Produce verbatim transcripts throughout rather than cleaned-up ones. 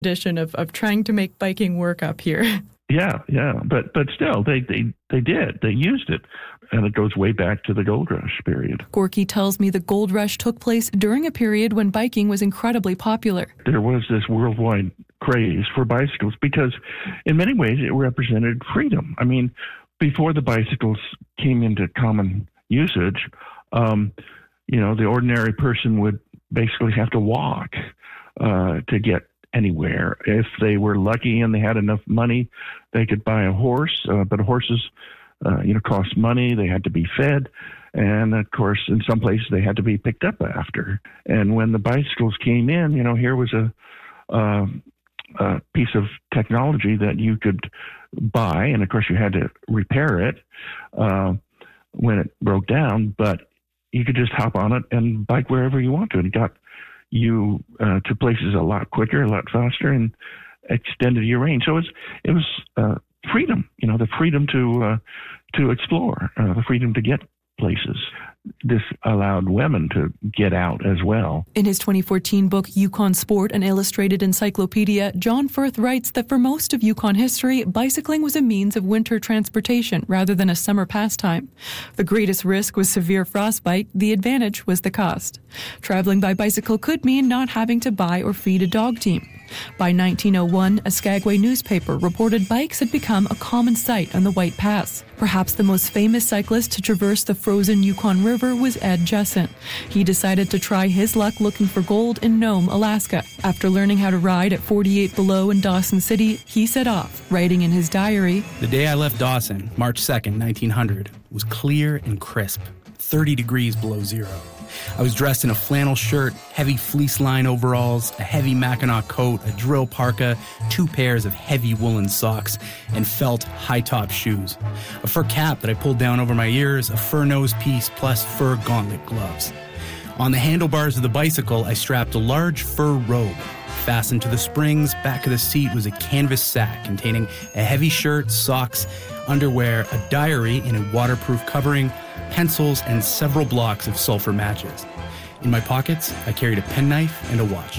Edition of, of trying to make biking work up here. Yeah, yeah, but but still, they, they, they did. They used it, and it goes way back to the Gold Rush period. Gorky tells me the Gold Rush took place during a period when biking was incredibly popular. There was this worldwide craze for bicycles because, in many ways, it represented freedom. I mean, before the bicycles came into common usage, um, you know, the ordinary person would basically have to walk uh, to get anywhere. If they were lucky and they had enough money, they could buy a horse, uh, but horses, uh, you know, cost money. They had to be fed. And of course, in some places they had to be picked up after. And when the bicycles came in, you know, here was a, uh, a piece of technology that you could buy. And of course you had to repair it, uh, when it broke down, but you could just hop on it and bike wherever you want to. And it got you uh, to places a lot quicker, a lot faster, and extended your range. So it was, it was uh, freedom, you know, the freedom to uh, to explore, uh, the freedom to get places. This allowed women to get out as well. In his twenty fourteen book, Yukon Sport, an illustrated encyclopedia, John Firth writes that for most of Yukon history, bicycling was a means of winter transportation rather than a summer pastime. The greatest risk was severe frostbite. The advantage was the cost. Traveling by bicycle could mean not having to buy or feed a dog team. By nineteen oh one, a Skagway newspaper reported bikes had become a common sight on the White Pass. Perhaps the most famous cyclist to traverse the frozen Yukon River was Ed Jessen. He decided to try his luck looking for gold in Nome, Alaska. After learning how to ride at forty-eight below in Dawson City, he set off, writing in his diary, "The day I left Dawson, March second, nineteen hundred, was clear and crisp, thirty degrees below zero. I was dressed in a flannel shirt, heavy fleece-lined overalls, a heavy Mackinac coat, a drill parka, two pairs of heavy woolen socks, and felt high-top shoes. A fur cap that I pulled down over my ears, a fur nose piece, plus fur gauntlet gloves. On the handlebars of the bicycle, I strapped a large fur robe. Fastened to the springs, back of the seat was a canvas sack containing a heavy shirt, socks, underwear, a diary in a waterproof covering, pencils, and several blocks of sulfur matches. In my pockets, I carried a penknife and a watch."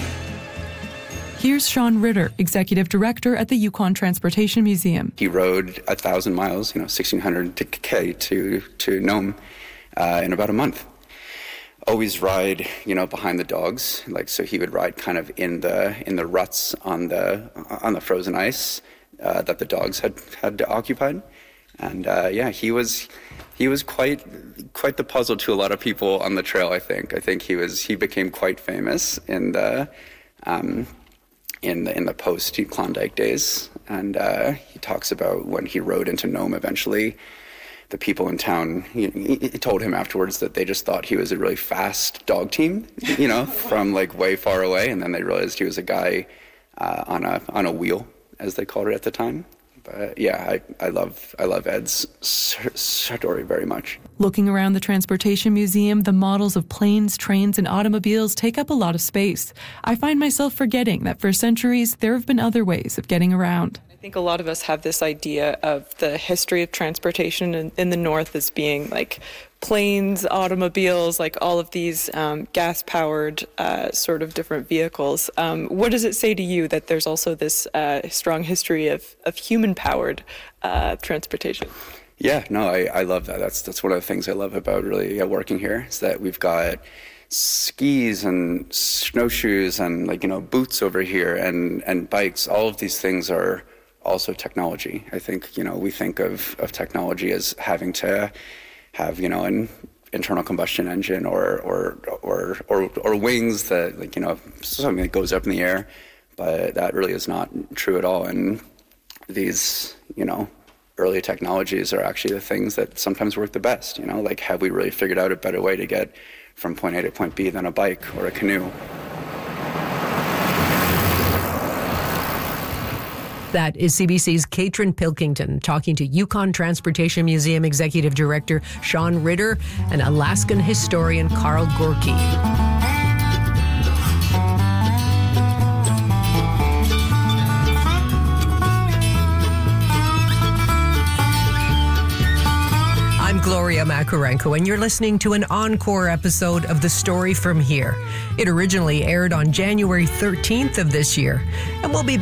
Here's Sean Ritter, Executive Director at the Yukon Transportation Museum. He rode a thousand miles, you know, sixteen hundred K to, to Nome uh, in about a month. Always ride, you know, behind the dogs. Like, so he would ride kind of in the in the ruts on the on the frozen ice uh, that the dogs had had occupied. And uh, yeah, he was he was quite quite the puzzle to a lot of people on the trail. I think I think he was he became quite famous in the um, in the in the post Klondike days. And uh, he talks about when he rode into Nome eventually. The people in town, he, he told him afterwards that they just thought he was a really fast dog team, you know, from like way far away, and then they realized he was a guy uh, on a on a wheel, as they called it at the time. But yeah, I, I love I love Ed's story very much. Looking around the Transportation Museum, the models of planes, trains, and automobiles take up a lot of space. I find myself forgetting that for centuries there have been other ways of getting around. I think a lot of us have this idea of the history of transportation in, in the North as being like planes, automobiles, like all of these um, gas-powered uh, sort of different vehicles. Um, what does it say to you that there's also this uh, strong history of, of human-powered uh, transportation? Yeah, no, I, I love that. That's that's one of the things I love about really yeah, working here is that we've got skis and snowshoes and like you know boots over here and and bikes. All of these things are also technology. I think you know we think of of technology as having to have, you know, an internal combustion engine or or or or, or wings that, like, you know, something that goes up in the air, but that really is not true at all. And these, you know, early technologies are actually the things that sometimes work the best, you know, like have we really figured out a better way to get from point A to point B than a bike or a canoe? That is C B C's Katrin Pilkington talking to Yukon Transportation Museum Executive Director Sean Ritter and Alaskan historian Carl Gorky. I'm Gloria Leah Makarenko, and you're listening to an encore episode of The Story From Here. It originally aired on January thirteenth of this year, and we'll be back